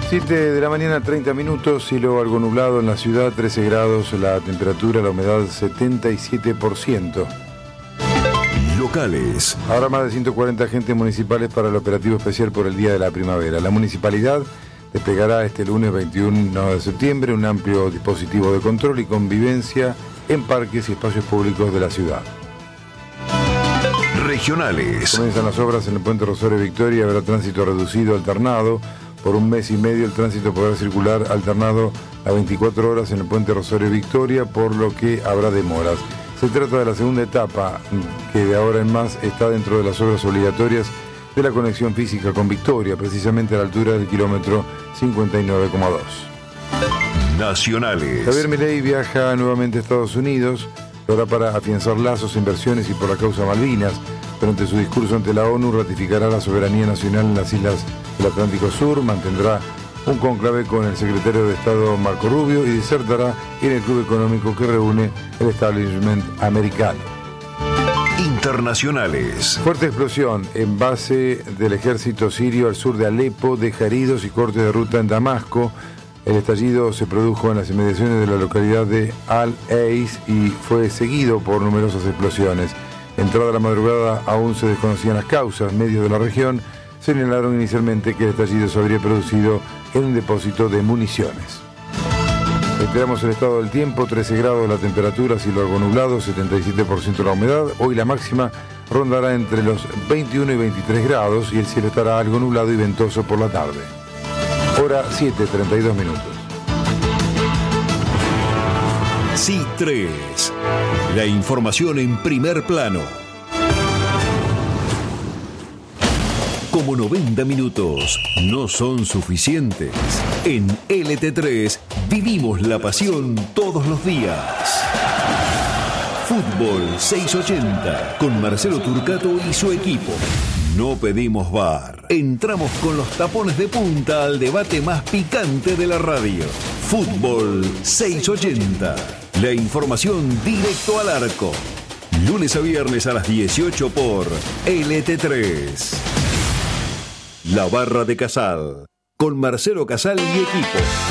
7 de la mañana, 30 minutos, cielo algo nublado en la ciudad, 13 grados, la temperatura, la humedad 77%. Locales. Habrá más de 140 agentes municipales para el operativo especial por el Día de la Primavera. La municipalidad desplegará este lunes 21 de septiembre un amplio dispositivo de control y convivencia en parques y espacios públicos de la ciudad. Regionales. Comienzan las obras en el puente Rosario Victoria, habrá tránsito reducido alternado. Por un mes y medio el tránsito podrá circular alternado a 24 horas en el puente Rosario Victoria, por lo que habrá demoras. Se trata de la segunda etapa, que de ahora en más está dentro de las obras obligatorias de la conexión física con Victoria, precisamente a la altura del kilómetro 59,2. Nacionales. Javier Milei viaja nuevamente a Estados Unidos, lo hará para afianzar lazos, inversiones y por la causa Malvinas. Durante su discurso ante la ONU ratificará la soberanía nacional en las islas del Atlántico Sur, mantendrá un conclave con el secretario de Estado Marco Rubio y disertará en el club económico que reúne el establishment americano. Internacionales. Fuerte explosión en base del ejército sirio al sur de Alepo deja heridos y cortes de ruta en Damasco. El estallido se produjo en las inmediaciones de la localidad de Al-Eis y fue seguido por numerosas explosiones. Entrada la madrugada aún se desconocían las causas. Medios de la región señalaron inicialmente que el estallido se habría producido en un depósito de municiones. Esperamos el estado del tiempo, 13 grados la temperatura, cielo algo nublado, 77% la humedad. Hoy la máxima rondará entre los 21 y 23 grados y el cielo estará algo nublado y ventoso por la tarde. Hora 7:32 minutos. C3. La información en primer plano. Como 90 minutos no son suficientes, en LT3 vivimos la pasión todos los días. Fútbol 680 con Marcelo Turcato y su equipo. No pedimos VAR. Entramos con los tapones de punta al debate más picante de la radio. Fútbol 680. La información directo al arco. Lunes a viernes a las 18 por LT3. La Barra de Casal, con Marcelo Casal y equipo.